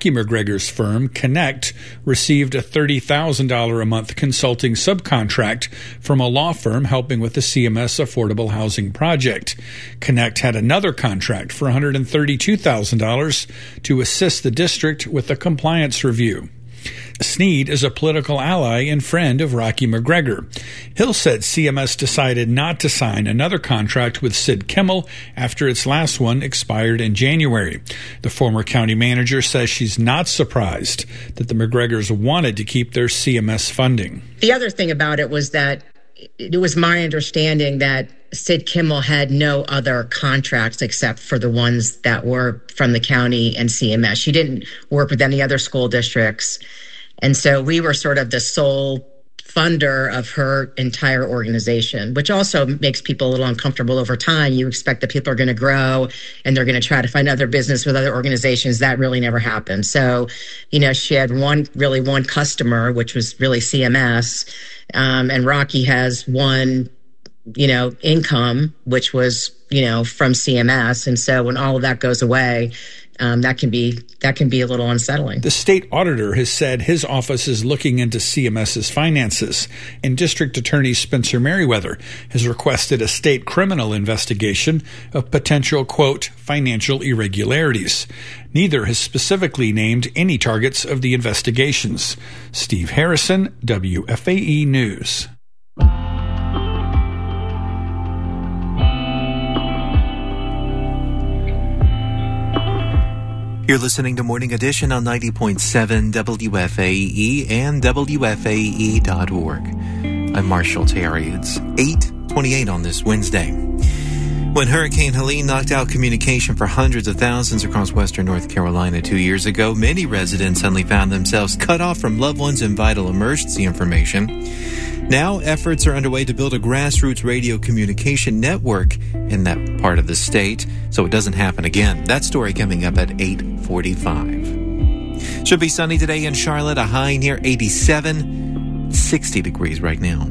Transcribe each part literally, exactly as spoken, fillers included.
McGregor's firm, Connect, received a thirty thousand dollars a month consulting subcontract from a law firm helping with the C M S Affordable Housing Project. Connect had another contract for one hundred thirty-two thousand dollars to assist the district with a compliance review. Snead is a political ally and friend of Rocky McGregor. Hill said C M S decided not to sign another contract with Sid Kimmel after its last one expired in January. The former county manager says she's not surprised that the McGregors wanted to keep their C M S funding. The other thing about it was that it was my understanding that Sid Kimmel had no other contracts except for the ones that were from the county and C M S. She didn't work with any other school districts. And so we were sort of the sole funder of her entire organization, which also makes people a little uncomfortable over time. You expect that people are going to grow and they're going to try to find other business with other organizations. That really never happened. So, you know, she had one, really one customer, which was really C M S. Um, and Rocky has one, you know, income, which was, you know, from C M S. And so when all of that goes away, Um, that can be that can be a little unsettling. The state auditor has said his office is looking into CMS's finances, and District Attorney Spencer Merriweather has requested a state criminal investigation of potential, quote, financial irregularities. Neither has specifically named any targets of the investigations. Steve Harrison, W F A E News. You're listening to Morning Edition on ninety point seven W F A E and W F A E dot org. I'm Marshall Terry. It's eight twenty-eight on this Wednesday. When Hurricane Helene knocked out communication for hundreds of thousands across western North Carolina two years ago, many residents suddenly found themselves cut off from loved ones and vital emergency information. Now, efforts are underway to build a grassroots radio communication network in that part of the state so it doesn't happen again. That story coming up at eight forty-five. Should be sunny today in Charlotte, a high near eighty-seven, sixty degrees right now.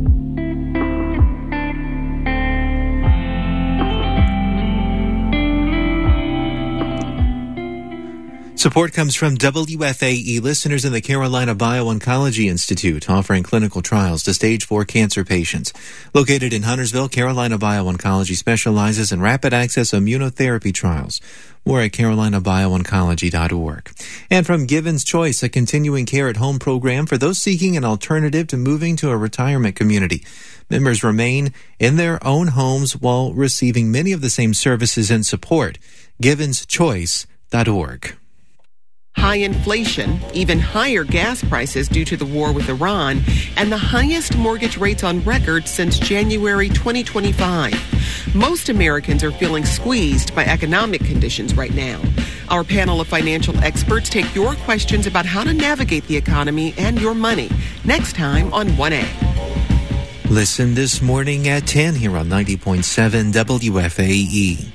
Support comes from W F A E listeners in the Carolina Bio-Oncology Institute, offering clinical trials to stage four cancer patients. Located in Huntersville, Carolina Bio-Oncology specializes in rapid access immunotherapy trials. More at carolina bio oncology dot org. And from Givens Choice, a continuing care at home program for those seeking an alternative to moving to a retirement community. Members remain in their own homes while receiving many of the same services and support. givens choice dot org. High inflation, even higher gas prices due to the war with Iran, and the highest mortgage rates on record since January twenty twenty-five. Most Americans are feeling squeezed by economic conditions right now. Our panel of financial experts take your questions about how to navigate the economy and your money next time on one A. Listen this morning at ten here on ninety point seven W F A E.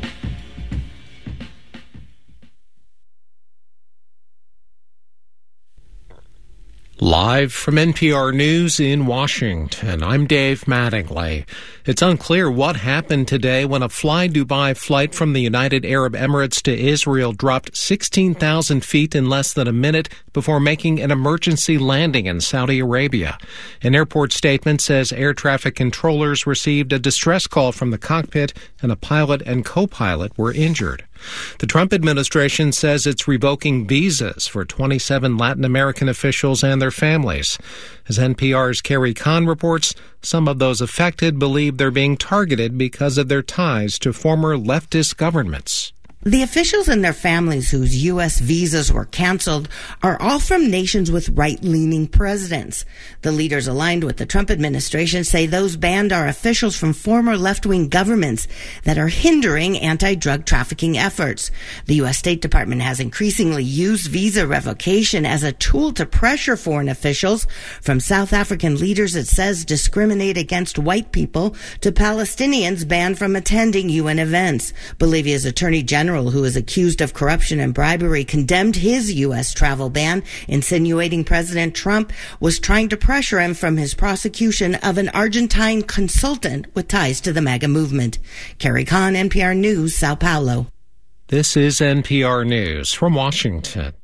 Live from N P R News in Washington, I'm Dave Mattingly. It's unclear what happened today when a Fly Dubai flight from the United Arab Emirates to Israel dropped sixteen thousand feet in less than a minute before making an emergency landing in Saudi Arabia. An airport statement says air traffic controllers received a distress call from the cockpit and a pilot and co-pilot were injured. The Trump administration says it's revoking visas for twenty-seven Latin American officials and their families. As N P R's Carrie Kahn reports, some of those affected believe they're being targeted because of their ties to former leftist governments. The officials and their families whose U S visas were canceled are all from nations with right-leaning presidents. The leaders aligned with the Trump administration say those banned are officials from former left-wing governments that are hindering anti-drug trafficking efforts. The U S State Department has increasingly used visa revocation as a tool to pressure foreign officials, from South African leaders that says discriminate against white people to Palestinians banned from attending U N events. Bolivia's Attorney General, who is accused of corruption and bribery, condemned his U S travel ban, insinuating President Trump was trying to pressure him from his prosecution of an Argentine consultant with ties to the MAGA movement. Carrie Kahn, N P R News, Sao Paulo. This is N P R News from Washington.